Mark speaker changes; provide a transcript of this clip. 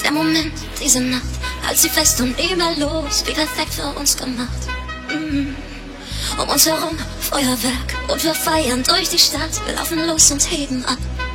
Speaker 1: Der Moment, diese Nacht, halt sie fest und nie mehr los, wie perfekt für uns gemacht. Um uns herum Feuerwerk und wir feiern durch die Stadt. Wir laufen los und heben ab.